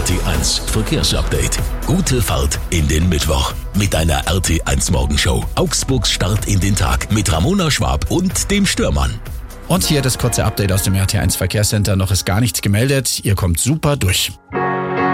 RT1 Verkehrsupdate. Gute Fahrt in den Mittwoch mit einer RT1 Morgenshow. Augsburgs Start in den Tag mit Ramona Schwab und dem Stürmann. Und hier das kurze Update aus dem RT1 Verkehrscenter. Noch ist gar nichts gemeldet. Ihr kommt super durch.